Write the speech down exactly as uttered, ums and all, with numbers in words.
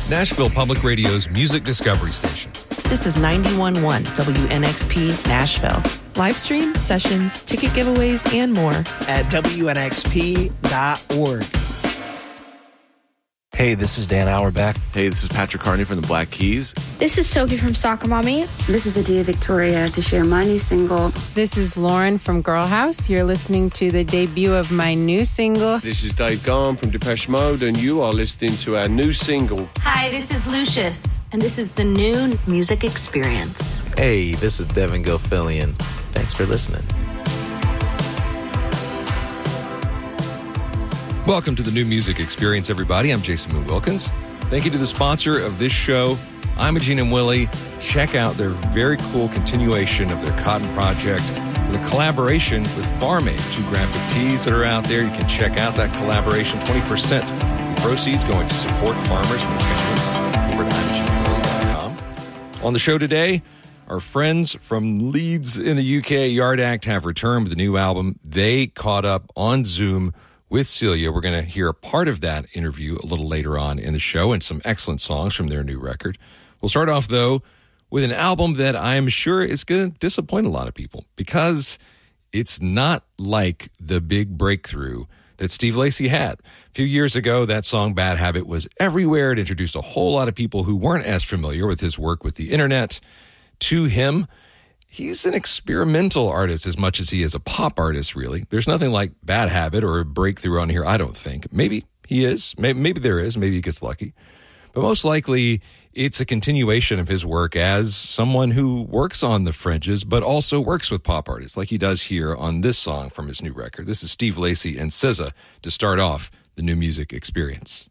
Nashville Public Radio's music discovery station. This is ninety-one point one W N X P Nashville. Live stream, sessions, ticket giveaways, and more at W N X P dot org. Hey, this is Dan Auerbach. Hey, this is Patrick Carney from the Black Keys. This is Sophie from Soccer Mommy. This is Adia Victoria to share my new single. This is Lauren from Girl House. You're listening to the debut of my new single. This is Dave Gahan from Depeche Mode, and you are listening to our new single. Hi, this is Lucius, and this is the new music experience. Hey, this is Devin Gilfillian. Thanks for listening. Welcome to the New Music Experience, everybody. I'm Jason Moon Wilkins. Thank you to the sponsor of this show, Imogene and Willie. Check out their very cool continuation of their cotton project with a collaboration with Farm Aid, two graphic tees that are out there. You can check out that collaboration. twenty percent of the proceeds going to support farmers and families over at imogene and willie dot com. On the show today, our friends from Leeds in the U K, Yard Act, have returned with a new album. They caught up on Zoom with Celia. We're going to hear a part of that interview a little later on in the show and some excellent songs from their new record. We'll start off, though, with an album that I am sure is going to disappoint a lot of people because it's not like the big breakthrough that Steve Lacy had. A few years ago, that song Bad Habit was everywhere. It introduced a whole lot of people who weren't as familiar with his work with the internet to him. He's an experimental artist as much as he is a pop artist, really. There's nothing like Bad Habit or a breakthrough on here, I don't think. Maybe he is. Maybe, maybe there is. Maybe he gets lucky. But most likely, it's a continuation of his work as someone who works on the fringes, but also works with pop artists, like he does here on this song from his new record. This is Steve Lacy and S Z A to start off the New Music Experience.